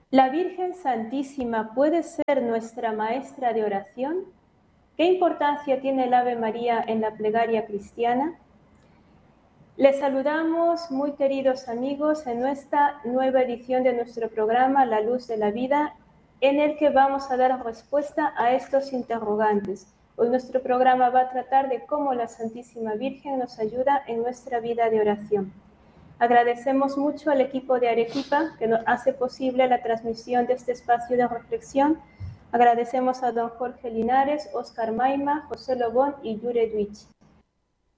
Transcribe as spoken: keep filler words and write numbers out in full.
¿La Virgen Santísima puede ser nuestra maestra de oración? ¿Qué importancia tiene el Ave María en la plegaria cristiana? Les saludamos, muy queridos amigos, en esta nueva edición de nuestro programa La Luz de la Vida, en el que vamos a dar respuesta a estos interrogantes. Hoy nuestro programa va a tratar de cómo la Santísima Virgen nos ayuda en nuestra vida de oración. Agradecemos mucho al equipo de Arequipa que nos hace posible la transmisión de este espacio de reflexión. Agradecemos a don Jorge Linares, Oscar Maima, José Lobón y Yure Duich.